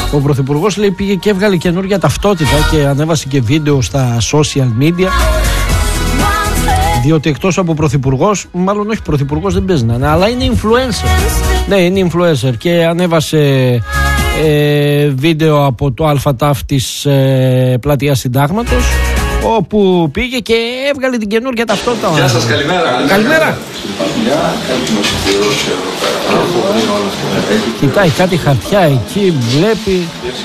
Ο Πρωθυπουργός, λέει, πήγε και έβγαλε καινούργια ταυτότητα και ανέβασε και βίντεο στα social media. Διότι εκτός από πρωθυπουργός, μάλλον όχι πρωθυπουργός δεν παίζει να είναι, αλλά είναι influencer. Ναι, είναι influencer και ανέβασε βίντεο από το ΑΛΦΑΤΑΦ της πλατείας Συντάγματος, όπου πήγε και έβγαλε την καινούργια ταυτότητα. Γεια σας, καλημέρα. Καλημέρα. Κοιτάει κάτι χαρτιά εκεί, βλέπει.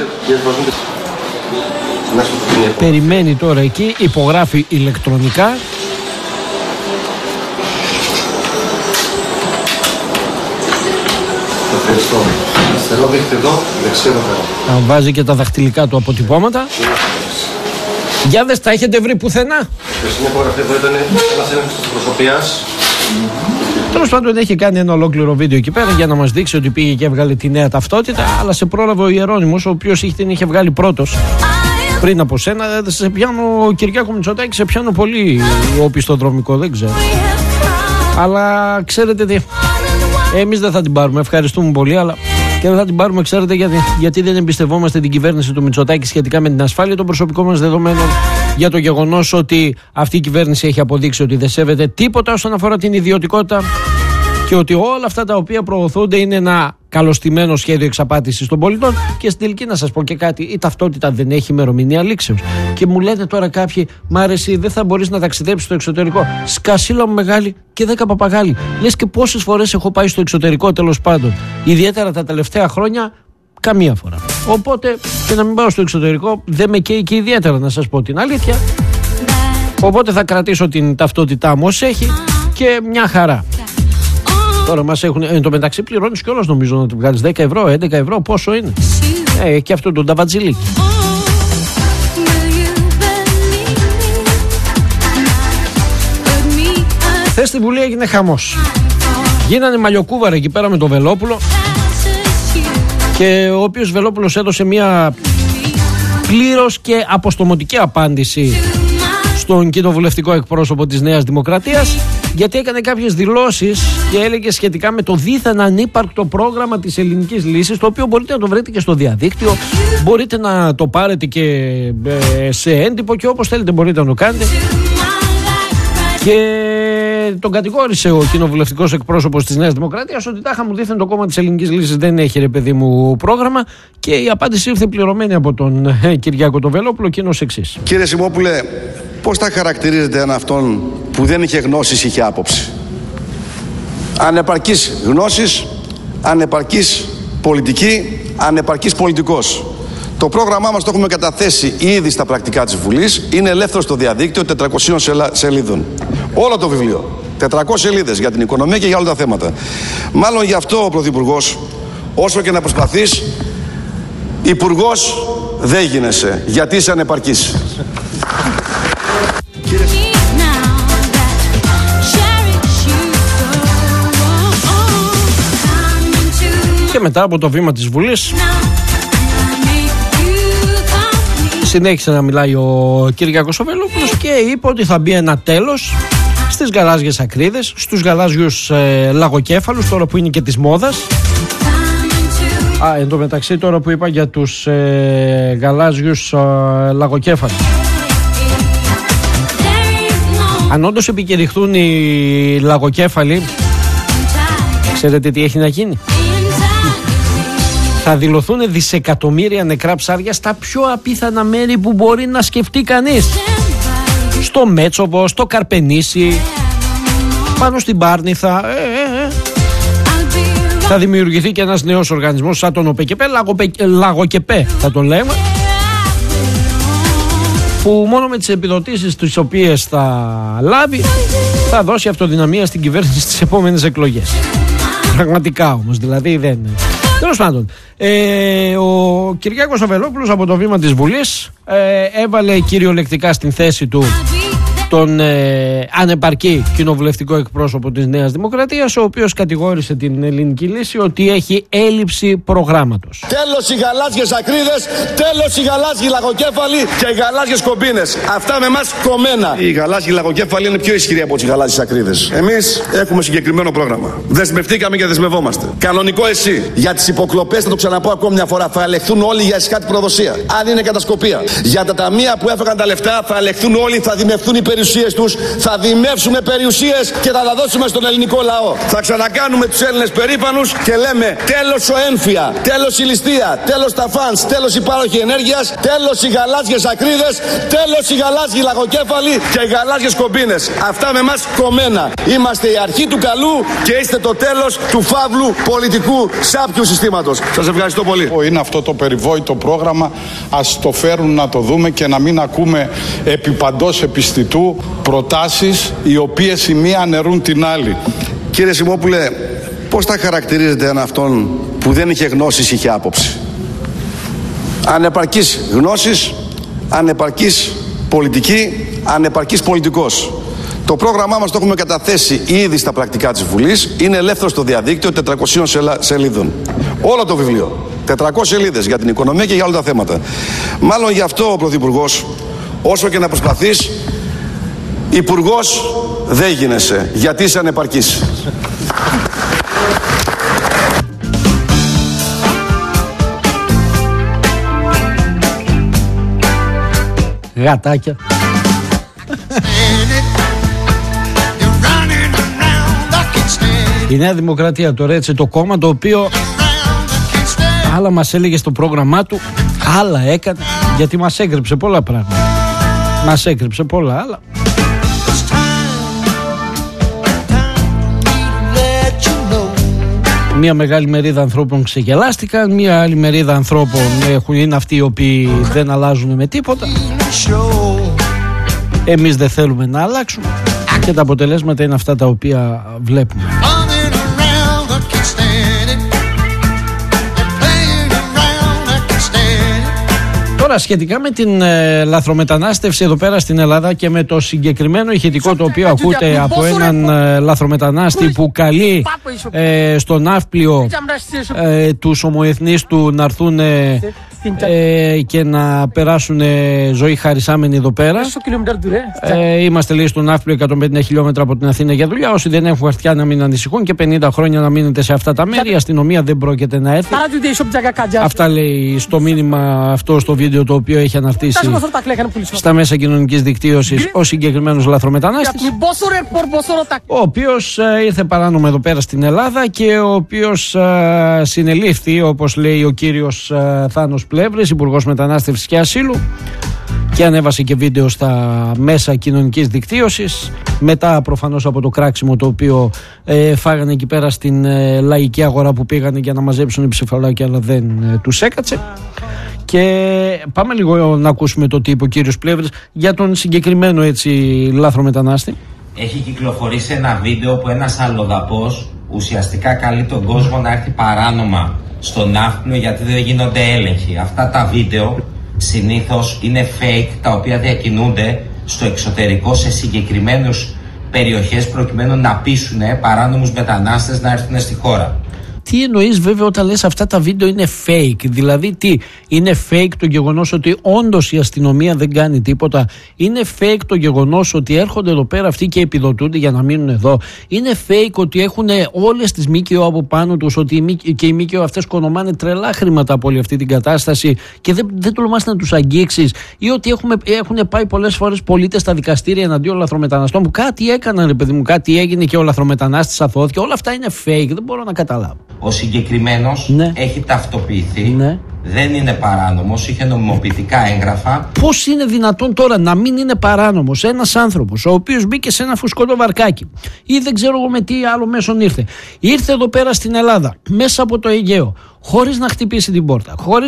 Περιμένει τώρα εκεί, υπογράφει ηλεκτρονικά. Ευχαριστώ. Αριστερό δείχνετε εδώ, δεξιό εδώ. Βάζει και τα δαχτυλικά του αποτυπώματα. Για δες, τα έχετε βρει πουθενά? Στην υπογραφή εδώ ήταν ένας έλεγχος της προσωπίας. Τέλος πάντων, έχει κάνει ένα ολόκληρο βίντεο εκεί πέρα για να μας δείξει ότι πήγε και έβγαλε τη νέα ταυτότητα. Αλλά σε πρόλαβε ο Ιερώνυμος, ο οποίος την είχε βγάλει πρώτος πριν από σένα. Σε πιάνω, ο Κυριάκο Μητσοτάκη, σε πιάνω πολύ οπισθοδρομικό, δεν ξέρω. Αλλά ξέρετε τι, εμείς δεν θα την πάρουμε. Ευχαριστούμε πολύ, αλλά και δεν θα την πάρουμε, ξέρετε γιατί δεν εμπιστευόμαστε την κυβέρνηση του Μητσοτάκη σχετικά με την ασφάλεια των προσωπικών μας δεδομένων, για το γεγονός ότι αυτή η κυβέρνηση έχει αποδείξει ότι δεν σέβεται τίποτα όσον αφορά την ιδιωτικότητα και ότι όλα αυτά τα οποία προωθούνται είναι ένα καλωστημένο σχέδιο εξαπάτησης των πολιτών. Και στην τελική να σας πω και κάτι, η ταυτότητα δεν έχει ημερομηνία λήξεως. Και μου λένε τώρα κάποιοι, μ' αρέσει, δεν θα μπορείς να ταξιδέψεις στο εξωτερικό. Σκασίλα μου μεγάλη και 10 παπαγάλοι. Λες και πόσες φορές έχω πάει στο εξωτερικό, τέλος πάντων. Ιδιαίτερα τα τελευταία χρόνια, καμία φορά. Οπότε και να μην πάω στο εξωτερικό δεν με καίει και ιδιαίτερα, να σας πω την αλήθεια. Οπότε θα κρατήσω την ταυτότητά μου ως έχει και μια χαρά. Τώρα μας έχουν, εν τω μεταξύ πληρώνεις κιόλας, νομίζω, να του βγάλεις 10 ευρώ, 11 ευρώ, πόσο είναι. Και αυτό το νταβατζιλίκι. Χθες στη Βουλή έγινε χαμός. Γίνανε μαλλιοκούβαρα εκεί πέρα με τον Βελόπουλο, και ο οποίος Βελόπουλος έδωσε μια πλήρως και αποστομωτική απάντηση στον κοινοβουλευτικό εκπρόσωπο της Νέας Δημοκρατίας, γιατί έκανε κάποιες δηλώσεις και έλεγε σχετικά με το δίθεν ανύπαρκτο πρόγραμμα της ελληνικής λύσης, το οποίο μπορείτε να το βρείτε και στο διαδίκτυο, μπορείτε να το πάρετε και σε έντυπο και όπως θέλετε μπορείτε να το κάνετε. Και τον κατηγόρησε ο κοινοβουλευτικός εκπρόσωπος της Νέας Δημοκρατίας ότι τάχα μου δίθεν το κόμμα της ελληνικής λύσης δεν έχει, ρε παιδί μου, πρόγραμμα, και η απάντηση ήρθε πληρωμένη από τον Κυριάκο τον Βελόπουλο και είναι ως εξής. Κύριε Σιμόπουλε, πώς θα χαρακτηρίζετε έναν αυτόν που δεν είχε γνώσεις, είχε άποψη? Ανεπαρκής γνώσεις, ανεπαρκής πολιτική, ανεπαρκής πολιτικός. Το πρόγραμμά μας το έχουμε καταθέσει ήδη στα πρακτικά της Βουλής. Είναι ελεύθερο στο διαδίκτυο, 400 σελίδων. Όλο το βιβλίο. 400 σελίδες για την οικονομία και για όλα τα θέματα. Μάλλον γι' αυτό ο Πρωθυπουργός, όσο και να προσπαθείς, υπουργός δεν γίνεσαι, γιατί είσαι ανεπαρκής. Και μετά από το βήμα της Βουλής συνέχισε να μιλάει ο Κυριάκος ο Βελόπουλος και είπε ότι θα μπει ένα τέλος στις γαλάζιες ακρίδες, στους γαλάζιους λαγοκέφαλους, τώρα που είναι και της μόδας. Εν τω μεταξύ, τώρα που είπα για τους γαλάζιους λαγοκέφαλους, αν όντως επικηρυχθούν οι λαγοκέφαλοι, ξέρετε τι έχει να γίνει? Θα δηλωθούν δισεκατομμύρια νεκρά ψάρια στα πιο απίθανα μέρη που μπορεί να σκεφτεί κανείς. Στο Μέτσοβο, στο Καρπενήσι, πάνω στην Πάρνηθα. Θα δημιουργηθεί και ένας νέος οργανισμός σαν τον ΟΠΕΚΕΠΕ, Λαγοκεπέ θα τον λέμε, που μόνο με τις επιδοτήσεις τις οποίες θα λάβει θα δώσει αυτοδυναμία στην κυβέρνηση στις επόμενες εκλογές. Πραγματικά όμως, δηλαδή δεν είναι. Τέλος πάντων, ο Κυριάκος ο Βελόπουλος από το βήμα της Βουλής έβαλε κυριολεκτικά στην θέση του τον ανεπαρκή κοινοβουλευτικό εκπρόσωπο της Νέας Δημοκρατίας, ο οποίος κατηγόρησε την Ελληνική Λύση ότι έχει έλλειψη προγράμματος. Τέλος οι γαλάζιες ακρίδες, τέλος οι γαλάζιοι λαγοκέφαλοι και οι γαλάζιες κομπίνες. Αυτά με εμάς κομμένα. Οι γαλάζιοι λαγοκέφαλοι είναι πιο ισχυροί από τις γαλάζιες ακρίδες. Εμείς έχουμε συγκεκριμένο πρόγραμμα. Δεσμευτήκαμε και δεσμευόμαστε. Κανονικό εσύ. Για τις υποκλοπές, θα το ξαναπώ ακόμη μια φορά, θα ελεγχθούν όλοι για εσχάτη προδοσία. Αν είναι κατασκοπία. Για τα ταμεία που έφαγαν τα λεφτά, θα ελεγχθούν όλοι, θα δημευθούν οι περιουσίες τους. Θα δημεύσουμε περιουσίες και θα τα δώσουμε στον ελληνικό λαό. Θα ξανακάνουμε τους Έλληνες περήφανους και λέμε τέλος ο έμφυα, τέλος η ληστεία, τέλος τα φανς, τέλος οι πάροχοι ενέργειας, τέλος οι γαλάζιες ακρίδες, τέλος οι γαλάζιοι λαγοκέφαλοι και οι γαλάζιες κομπίνες. Αυτά με εμάς κομμένα. Είμαστε η αρχή του καλού και είστε το τέλος του φαύλου πολιτικού σάπιου συστήματος. Σας ευχαριστώ πολύ. Είναι αυτό το περιβόητο πρόγραμμα, ας το φέρουν να το δούμε και να μην ακούμε επί παντός επιστητού προτάσεις οι οποίες η μία αναιρούν την άλλη. Κύριε Σιμόπουλε, πώς θα χαρακτηρίζετε έναν αυτόν που δεν είχε γνώσεις, είχε άποψη? Ανεπαρκής γνώσεις, ανεπαρκής πολιτική, ανεπαρκής πολιτικός. Το πρόγραμμά μας το έχουμε καταθέσει ήδη στα πρακτικά της Βουλής. Είναι ελεύθερο στο διαδίκτυο 400 σελίδων. Όλο το βιβλίο. 400 σελίδες για την οικονομία και για όλα τα θέματα. Μάλλον γι' αυτό ο Πρωθυπουργός, όσο και να προσπαθείς, υπουργός δεν γίνεσαι, γιατί είσαι ανεπαρκής. Γατάκια. Η Νέα Δημοκρατία τώρα, έτσι, το κόμμα το οποίο άλλα μας έλεγε στο πρόγραμμά του, άλλα έκανε, γιατί μας έκρυψε πολλά πράγματα. Μας έκρυψε πολλά άλλα. Μία μεγάλη μερίδα ανθρώπων ξεγελάστηκαν, μία άλλη μερίδα ανθρώπων είναι αυτοί οι οποίοι δεν αλλάζουν με τίποτα. Εμείς δεν θέλουμε να αλλάξουμε και τα αποτελέσματα είναι αυτά τα οποία βλέπουμε. Τώρα σχετικά με την λαθρομετανάστευση εδώ πέρα στην Ελλάδα και με το συγκεκριμένο ηχητικό το οποίο ακούτε από έναν λαθρομετανάστη που καλεί στο ναύπλιο τους ομοεθνείς του να έρθουν και να περάσουν ζωή χαρισάμενη εδώ πέρα. Είμαστε λέει στο ναύπλιο 150 χιλιόμετρα από την Αθήνα για δουλειά. Όσοι δεν έχουν χαρτιά να μην ανησυχούν και 50 χρόνια να μείνετε σε αυτά τα μέρη. Η αστυνομία δεν πρόκειται να έρθει. Αυτά λέει στο μήνυμα αυτό στο βίντεο το οποίο έχει αναρτήσει στα μέσα κοινωνικής δικτύωσης ο συγκεκριμένος λαθρομετανάστης, ο οποίος ήρθε παράνομα εδώ πέρα στην Ελλάδα και ο οποίος συνελήφθη, όπως λέει ο κύριος Θάνος Πλεύρης, Υπουργός Μετανάστευσης και Ασύλου, και ανέβασε και βίντεο στα μέσα κοινωνικής δικτύωσης μετά προφανώς από το κράξιμο το οποίο φάγανε εκεί πέρα στην λαϊκή αγορά που πήγανε για να μαζέψουν ψηφαλάκια, αλλά δεν τους έκατσε. Και πάμε λίγο να ακούσουμε το τι είπε ο κύριος Πλεύρης για τον συγκεκριμένο έτσι λάθρομετανάστη. Έχει κυκλοφορήσει ένα βίντεο που ένας αλλοδαπός ουσιαστικά καλεί τον κόσμο να έρθει παράνομα στο ναύπλιο γιατί δεν γίνονται έλεγχοι. Αυτά τα βίντεο συνήθως είναι fake, τα οποία διακινούνται στο εξωτερικό σε συγκεκριμένους περιοχές προκειμένου να πείσουν παράνομους μετανάστες να έρθουν στη χώρα. Τι εννοείς βέβαια όταν λες αυτά τα βίντεο είναι fake? Δηλαδή τι, είναι fake το γεγονός ότι όντως η αστυνομία δεν κάνει τίποτα? Είναι fake το γεγονός ότι έρχονται εδώ πέρα αυτοί και επιδοτούνται για να μείνουν εδώ? Είναι fake ότι έχουν όλες τις ΜΚΟ από πάνω τους, ότι και οι ΜΚΟ αυτές κονομάνε τρελά χρήματα από όλη αυτή την κατάσταση και δεν τολμάς να τους αγγίξεις? Ή ότι έχουν πάει πολλές φορές πολίτες στα δικαστήρια εναντίον λαθρομεταναστών που κάτι έκαναν, ρε παιδί μου, κάτι έγινε και ο λαθρομετανάστης αθώθηκε? Όλα αυτά είναι fake, δεν μπορώ να καταλάβω. Ο συγκεκριμένος έχει ταυτοποιηθεί, δεν είναι παράνομος, είχε νομιμοποιητικά έγγραφα. Πώς είναι δυνατόν τώρα να μην είναι παράνομος ένας άνθρωπος ο οποίος μπήκε σε ένα φουσκωτό βαρκάκι ή δεν ξέρω εγώ με τι άλλο μέσον ήρθε εδώ πέρα στην Ελλάδα μέσα από το Αιγαίο, χωρίς να χτυπήσει την πόρτα, χωρίς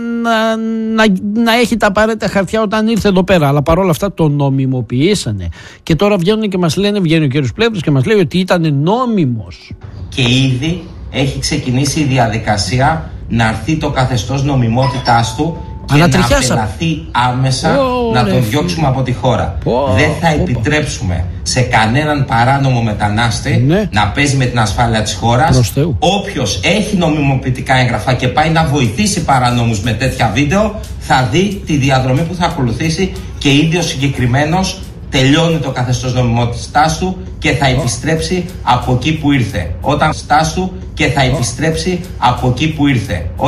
να έχει τα απαραίτητα χαρτιά όταν ήρθε εδώ πέρα, αλλά παρόλα αυτά το νομιμοποιήσανε και τώρα βγαίνουν και μας λένε, βγαίνει ο κύριος Πλεύρης και μας λέει ότι ήταν νόμιμος. Και ήδη έχει ξεκινήσει η διαδικασία να έρθει το καθεστώς νομιμότητάς του και να απελαθεί άμεσα να τον διώξουμε από τη χώρα. Δεν θα επιτρέψουμε σε κανέναν παράνομο μετανάστη να παίζει με την ασφάλεια της χώρας. Όποιος έχει νομιμοποιητικά έγγραφα και πάει να βοηθήσει παρανόμους με τέτοια βίντεο, θα δει τη διαδρομή που θα ακολουθήσει και ίδιος συγκεκριμένος τελειώνει το καθεστώς νομιμότητάς του και θα επιστρέψει από εκεί που ήρθε. Όταν στάσου και θα επιστρέψει από εκεί που ήρθε.